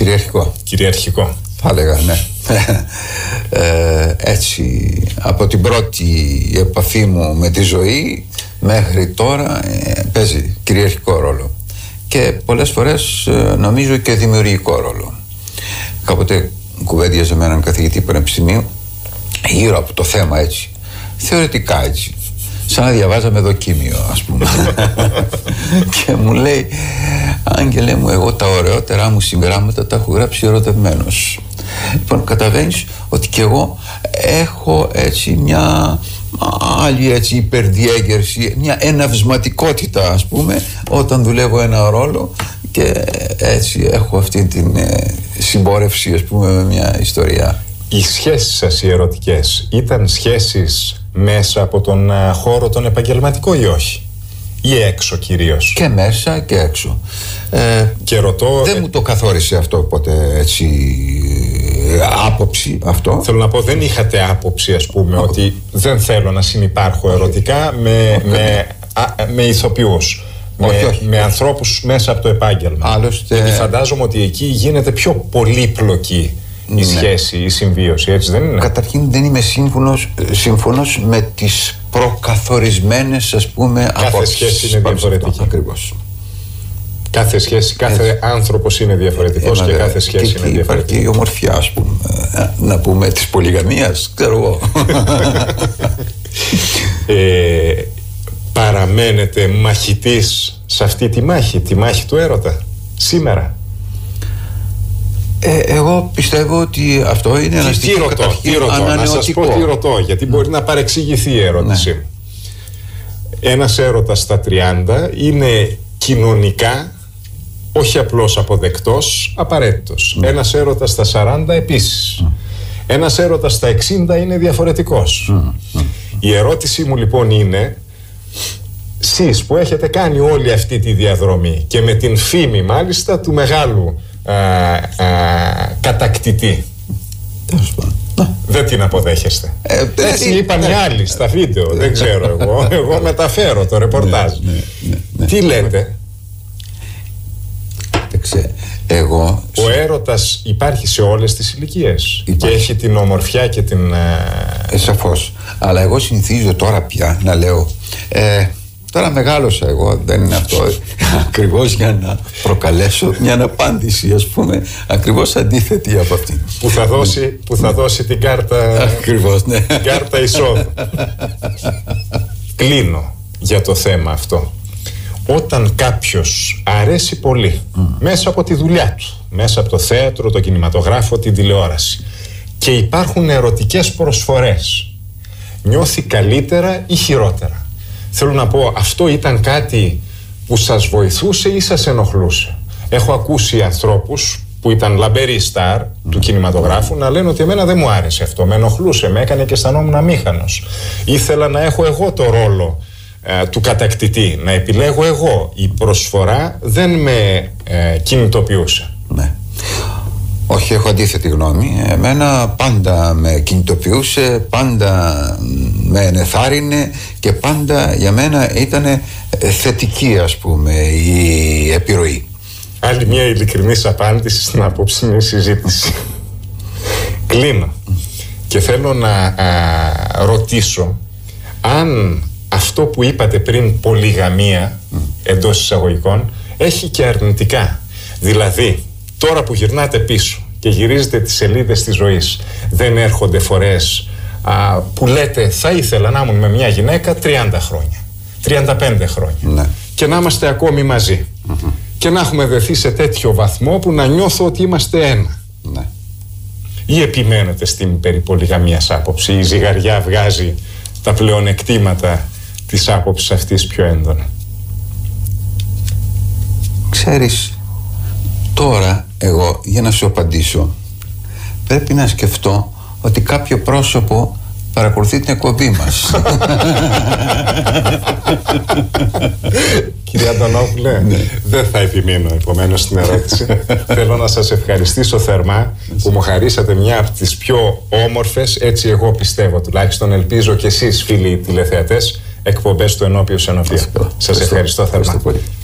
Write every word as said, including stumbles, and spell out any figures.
Κυριαρχικό. Κυριαρχικό. Θα έλεγα, ναι. ε, έτσι, από την πρώτη επαφή μου με τη ζωή μέχρι τώρα ε, παίζει κυριαρχικό ρόλο. Και πολλές φορές ε, νομίζω και δημιουργικό ρόλο. Κάποτε κουβέντιαζα με έναν καθηγητή πανεπιστημίου γύρω από το θέμα, έτσι, θεωρητικά, έτσι, σαν να διαβάζαμε δοκίμιο, ας πούμε. Και μου λέει, Άγγελε μου, εγώ τα ωραιότερά μου συγγράμματα τα έχω γράψει ερωτευμένος. Λοιπόν, καταλαβαίνεις ότι και εγώ έχω έτσι μια άλλη έτσι υπερδιέγερση, μια εναυσματικότητα, ας πούμε, όταν δουλεύω ένα ρόλο, και έτσι έχω αυτή την ε, συμπόρευση, ας πούμε, με μια ιστορία. Οι σχέσεις σας οι ερωτικές ήταν σχέσεις μέσα από τον uh, χώρο τον επαγγελματικό ή όχι? Ή έξω κυρίως? Και μέσα και έξω. Ε, και ρωτώ... Δεν μου το καθόρισε αυτό ποτέ, έτσι, άποψη αυτό. Θέλω να πω, δεν είχατε άποψη, ας πούμε, Α, ότι δεν θέλω να συνυπάρχω ερωτικά με, με, α, με ηθοποιούς. Όχι, με, όχι, με όχι. ανθρώπους μέσα από το επάγγελμα. Άλλωστε... Γιατί φαντάζομαι ότι εκεί γίνεται πιο πολύπλοκη η ναι. σχέση, η συμβίωση, έτσι δεν είναι? Καταρχήν δεν είμαι σύμφωνος, σύμφωνος με τις προκαθορισμένες, ας πούμε, κάθε απόψεις. Σχέση είναι διαφορετική. Ακριβώς. Κάθε σχέση, κάθε έτσι. Άνθρωπος είναι διαφορετικός ε, και κάθε σχέση και είναι διαφορετική. Υπάρχει η ομορφιά, ας πούμε, να πούμε, της πολυγαμίας, ξέρω εγώ. ε, παραμένετε μαχητής σε αυτή τη μάχη, τη μάχη του έρωτα, σήμερα? Ε, εγώ πιστεύω ότι αυτό είναι ένα στοιχείο καταρχήν ανανεωτικό. Να σας πω τι ρωτώ, γιατί mm. μπορεί να παρεξηγηθεί η ερώτησή μου. Ναι. Ένας έρωτας στα τριάντα είναι κοινωνικά όχι απλώς αποδεκτός, απαραίτητος. Mm. Ένας έρωτας στα σαράντα επίσης. Mm. Ένας έρωτας στα εξήντα είναι διαφορετικός. Mm. Mm. Η ερώτησή μου λοιπόν είναι, εσείς που έχετε κάνει όλη αυτή τη διαδρομή και με την φήμη μάλιστα του μεγάλου α, α, κατακτητή, δεν την αποδέχεστε? Ε, Έτσι είπαν οι άλλοι στα βίντεο, δεν ξέρω εγώ. Εγώ μεταφέρω το ρεπορτάζ. Ναι, ναι, ναι, ναι. Τι λέτε? Εγώ... Ο έρωτας υπάρχει σε όλες τις ηλικίες και έχει την ομορφιά και την... Ε, σαφώς. Αλλά εγώ συνηθίζω τώρα πια να λέω... Ε, τώρα μεγάλωσα εγώ, δεν είναι αυτό ακριβώς για να προκαλέσω μια απάντηση, ας πούμε, ακριβώς αντίθετη από αυτή. Που θα δώσει, που θα δώσει την κάρτα... Ακριβώς, ναι. Την κάρτα εισόδου. Κλείνω για το θέμα αυτό. Όταν κάποιος αρέσει πολύ mm. μέσα από τη δουλειά του, μέσα από το θέατρο, το κινηματογράφο, την τηλεόραση, και υπάρχουν ερωτικές προσφορές, νιώθει καλύτερα ή χειρότερα? Θέλω να πω, αυτό ήταν κάτι που σας βοηθούσε ή σας ενοχλούσε? Έχω ακούσει ανθρώπους που ήταν λαμπεροί στάρ mm. του κινηματογράφου να λένε ότι εμένα δεν μου άρεσε αυτό, με ενοχλούσε, με έκανε και αισθανόμουν αμήχανος. Ήθελα να έχω εγώ το ρόλο ε, του κατακτητή, να επιλέγω εγώ. Η προσφορά δεν με ε, κινητοποιούσε. Ναι. Όχι, έχω αντίθετη γνώμη. Εμένα πάντα με κινητοποιούσε, πάντα με ενεθάρρυνε και πάντα για μένα ήταν θετική, ας πούμε, η επιρροή. Άλλη μια ειλικρινής απάντηση στην απόψινή συζήτηση. Κλείνω και θέλω να α, ρωτήσω αν αυτό που είπατε πριν, πολυγαμία mm. εντός εισαγωγικών, έχει και αρνητικά. Δηλαδή, τώρα που γυρνάτε πίσω και γυρίζετε τις σελίδες της ζωής, δεν έρχονται φορές α, που λέτε θα ήθελα να ήμουν με μια γυναίκα τριάντα χρόνια, τριάντα πέντε χρόνια ναι. και να είμαστε ακόμη μαζί mm-hmm. και να έχουμε δεθεί σε τέτοιο βαθμό που να νιώθω ότι είμαστε ένα? Ναι. Ή επιμένετε στην περί πολυγαμίας άποψη? Η ζυγαριά βγάζει τα πλεονεκτήματα της άποψης αυτής πιο έντονα? Ξέρεις, τώρα εγώ για να σου απαντήσω πρέπει να σκεφτώ ότι κάποιο πρόσωπο παρακολουθεί την εκπομπή μας. Κύριε Αντωνόπουλε, ναι. δεν θα επιμείνω επομένως στην ερώτηση. Θέλω να σας ευχαριστήσω θερμά που μου χαρίσατε μια από τις πιο όμορφες, έτσι εγώ πιστεύω τουλάχιστον, ελπίζω και εσείς φίλοι τηλεθεατές, εκπομπές του Ενώπιου Ενωπία. Σας ευχαριστώ θερμά.